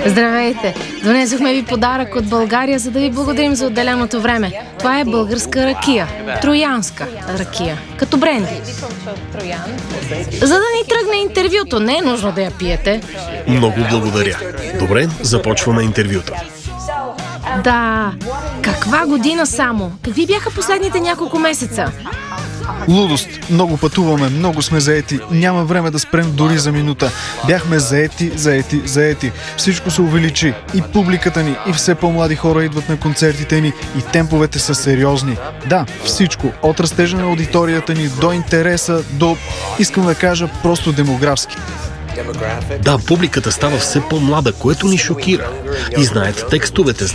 Здравейте! Донесохме ви подарък от България, за да ви благодарим за отделеното време. Това е българска ракия. Троянска ракия. Като бренди. За да ни тръгне интервюто, не е нужно да я пиете. Много благодаря. Добре, започваме интервюто. Да, каква година само? Какви бяха последните няколко месеца? Лудост. Много пътуваме, много сме заети. Няма време да спрем дори за минута. Бяхме заети. Всичко се увеличи. И публиката ни, и все по-млади хора идват на концертите ни, и темповете са сериозни. Да, всичко. От растежа на аудиторията ни до интереса, до, искам да кажа, просто демографски. Да, публиката става все по-млада, което ни шокира. И знаят текстовете,